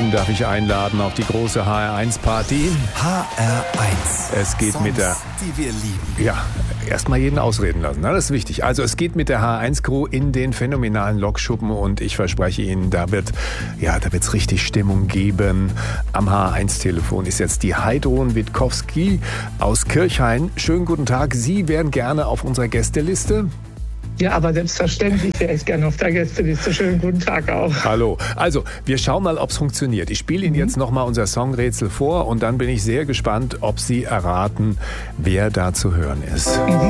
Ihnen darf ich einladen auf die große HR1-Party. HR1. Es geht Songs, mit der... die wir lieben. Ja, erstmal jeden ausreden lassen, ne? Das ist wichtig. Also es geht mit der HR1-Crew in den phänomenalen Lokschuppen und ich verspreche Ihnen, da wird's richtig Stimmung geben. Am HR1-Telefon ist jetzt die Heidrun Witkowski aus Kirchhain. Schönen guten Tag. Sie wären gerne auf unserer Gästeliste? Ja, aber selbstverständlich wäre ich gerne auf der Gästeliste. Schönen guten Tag auch. Hallo. Also, wir schauen mal, ob es funktioniert. Ich spiele Ihnen jetzt nochmal unser Songrätsel vor und dann bin ich sehr gespannt, ob Sie erraten, wer da zu hören ist.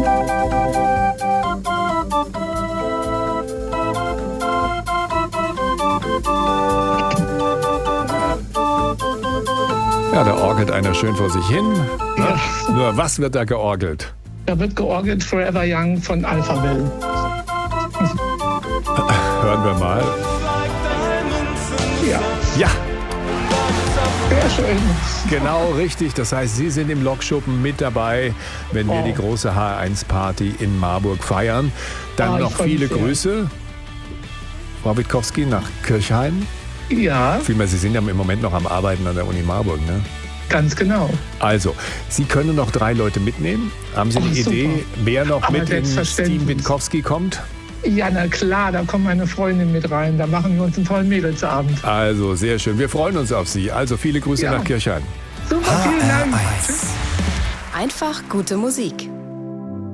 Ja, da orgelt einer schön vor sich hin. Ja. Nur, was wird da georgelt? Da wird georgelt Forever Young von Alphaville. Hören wir mal. Ja, Ja, sehr schön. genau richtig. Das heißt, Sie sind im Lokschuppen mit dabei, wenn wir Oh. die große HR1-Party in Marburg feiern. Dann Ich noch freu mich viele sehr. Grüße, Frau Witkowski, nach Kirchhain. Ja, Vielmehr, Sie sind ja im Moment noch am Arbeiten an der Uni Marburg, ne? ganz genau. Also, Sie können noch 3 Leute mitnehmen. Haben Sie eine Oh, Idee, super. wer noch Aber mit ins Team selbstverständlich. Witkowski kommt? Ja, na klar, da kommt meine Freundin mit rein. Da machen wir uns einen tollen Mädelsabend. Also, sehr schön. Wir freuen uns auf Sie. Also, viele Grüße Ja. nach Kirchhain. Super, vielen Dank. HR1. Einfach gute Musik.